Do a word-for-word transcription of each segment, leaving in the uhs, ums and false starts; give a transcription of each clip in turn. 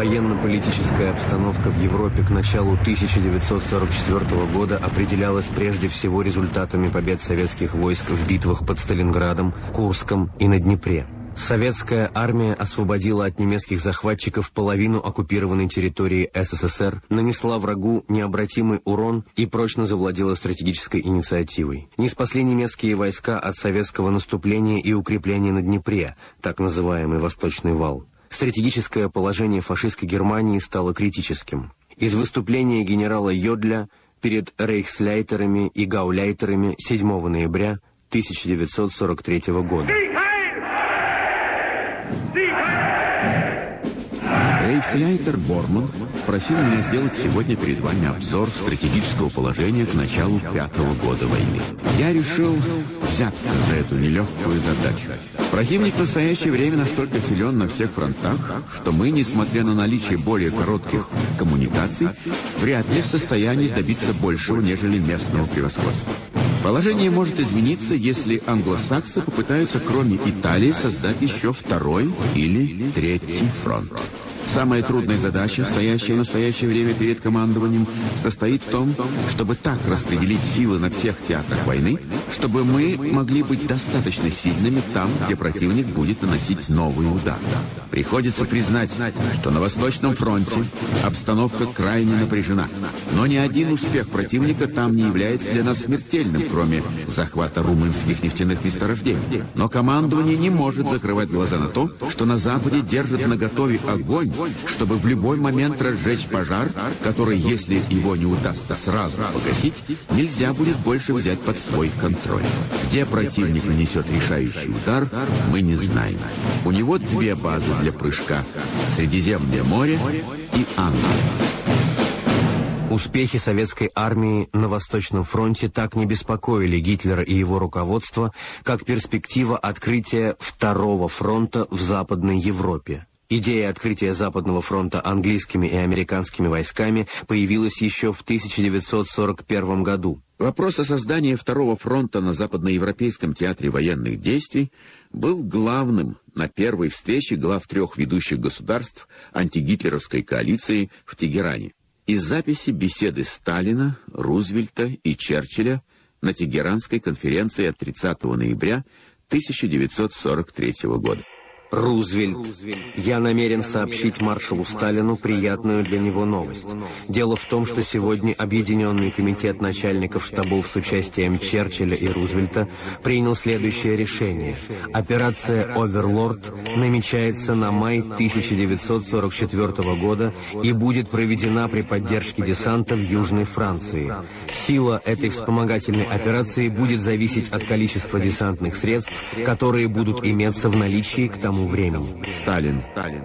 Военно-политическая обстановка в Европе к началу тысяча девятьсот сорок четвёртого года определялась прежде всего результатами побед советских войск в битвах под Сталинградом, Курском и на Днепре. Советская армия освободила от немецких захватчиков половину оккупированной территории СССР, нанесла врагу необратимый урон и прочно завладела стратегической инициативой. Не спасли немецкие войска от советского наступления и укрепления на Днепре, так называемый «Восточный вал». Стратегическое положение фашистской Германии стало критическим. Из выступления генерала Йодля перед рейхсляйтерами и гауляйтерами седьмого ноября тысяча девятьсот сорок третьего года. Рейхсляйтер Борман просил меня сделать сегодня перед вами обзор стратегического положения к началу пятого года войны. Я решил взяться за эту нелегкую задачу. Противник в настоящее время настолько силен на всех фронтах, что мы, несмотря на наличие более коротких коммуникаций, вряд ли в состоянии добиться большего, нежели местного превосходства. Положение может измениться, если англосаксы попытаются, кроме Италии, создать еще второй или третий фронт. Самая трудная задача, стоящая в настоящее время перед командованием, состоит в том, чтобы так распределить силы на всех театрах войны, чтобы мы могли быть достаточно сильными там, где противник будет наносить новый удар. Приходится признать, что на Восточном фронте обстановка крайне напряжена. Но ни один успех противника там не является для нас смертельным, кроме захвата румынских нефтяных месторождений. Но командование не может закрывать глаза на то, что на Западе держат наготове огонь, чтобы в любой момент разжечь пожар, который, если его не удастся сразу погасить, нельзя будет больше взять под свой контроль. Где противник нанесет решающий удар, мы не знаем. У него две базы для прыжка – Средиземное море и Англия. Успехи советской армии на Восточном фронте так не беспокоили Гитлера и его руководство, как перспектива открытия Второго фронта в Западной Европе. Идея открытия Западного фронта английскими и американскими войсками появилась еще в тысяча девятьсот сорок первом году. Вопрос о создании Второго фронта на Западноевропейском театре военных действий был главным на первой встрече глав трех ведущих государств антигитлеровской коалиции в Тегеране. Из записи беседы Сталина, Рузвельта и Черчилля на Тегеранской конференции от тридцатого ноября тысяча девятьсот сорок третьего года. Рузвельт. Я намерен сообщить маршалу Сталину приятную для него новость. Дело в том, что сегодня Объединенный комитет начальников штабов с участием Черчилля и Рузвельта принял следующее решение. Операция «Оверлорд» намечается на май тысяча девятьсот сорок четвёртого года и будет проведена при поддержке десанта в Южной Франции. Сила этой вспомогательной операции будет зависеть от количества десантных средств, которые будут иметься в наличии к тому времени. Сталин.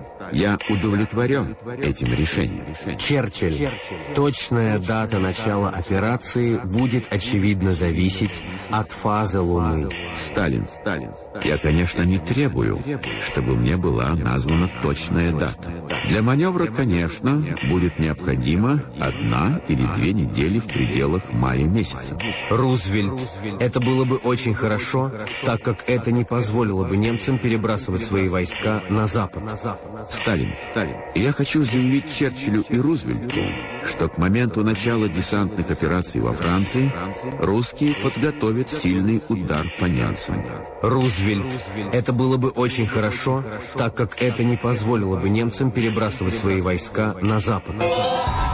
Я удовлетворен этим решением. Черчилль. Точная дата начала операции будет, очевидно, зависеть от фазы Луны. Сталин. Я, конечно, не требую, чтобы мне была названа точная дата. Для маневра, конечно, будет необходима одна или две недели в пределах мая месяца. Рузвельт. Это было бы очень хорошо, так как это не позволило бы немцам перебрасывать свои войска на запад. Сталин. Я хочу заявить Черчиллю и Рузвельту, что к моменту начала десантных операций во Франции русские подготовят сильный удар по немцам. Рузвельт. Это было бы очень хорошо, так как это не позволило бы немцам перебрасывать свои войска на запад.